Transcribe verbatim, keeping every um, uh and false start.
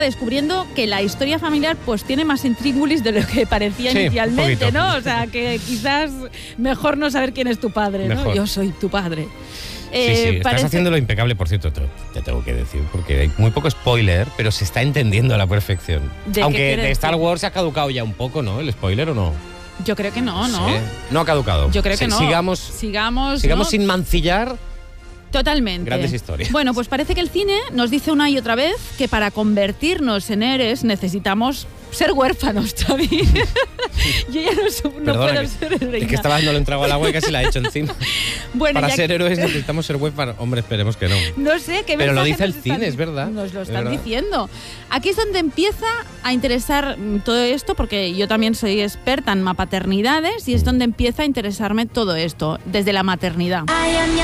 descubriendo que la historia familiar pues tiene más intríngulis de lo que parecía Sí, inicialmente, un poquito. ¿no? O sea, que quizás mejor no saber quién es tu padre, ¿no? Mejor. Yo soy tu padre. Sí, Eh, sí, estás parece- haciéndolo impecable, por cierto, te, te tengo que decir, porque hay muy poco spoiler, pero se está entendiendo a la perfección. ¿De qué Aunque quiere de Star decir? Wars se ha caducado ya un poco, ¿no? ¿El spoiler o no? Yo creo que no, ¿no? Sí. No ha caducado. Yo creo que Sí, no. Sigamos, Sigamos, sigamos ¿no? sin mancillar. Totalmente. Grandes historias. Bueno, pues parece que el cine nos dice una y otra vez que para convertirnos en héroes necesitamos ser huérfanos, Xavi. Yo ya no, su- no Perdona, puedo que- ser heroína. Es que estaba dándole un trago al agua y casi la he hecho encima. Bueno, Para ya ser que- héroes necesitamos ser huérfanos. Hombre, esperemos que no. No sé qué Pero lo mensaje dice el nos cine, están- es verdad. Nos lo Es están verdad. diciendo. Aquí es donde empieza a interesar mm, todo esto, porque yo también soy experta en mapaternidades y es donde empieza a interesarme todo esto, desde la maternidad.